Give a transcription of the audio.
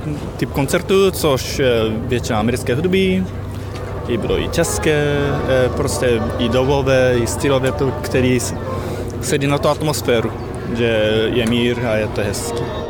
typ koncertu, což je většina americké hudby, budou i české, prostě i dobové, i stylové, který sedí na tu atmosféru, že je mír a je to hezký.